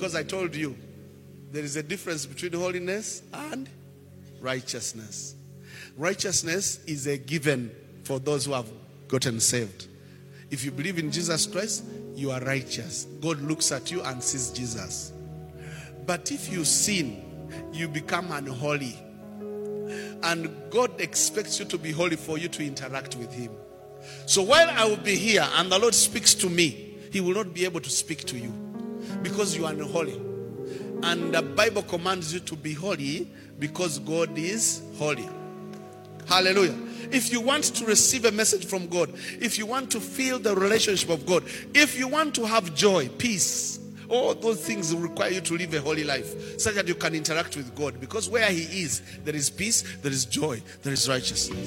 because I told you there is a difference between holiness and righteousness. Righteousness is a given for those who have gotten saved. If you believe in Jesus Christ, you are righteous. God looks at you and sees Jesus. But if you sin, you become unholy. And God expects you to be holy for you to interact with him. So while I will be here and the Lord speaks to me, he will not be able to speak to you because you are unholy. And the Bible commands you to be holy because God is holy. Hallelujah. If you want to receive a message from God, if you want to feel the relationship of God, if you want to have joy, peace, all those things will require you to live a holy life so that you can interact with God. Because where he is, there is peace, there is joy, there is righteousness.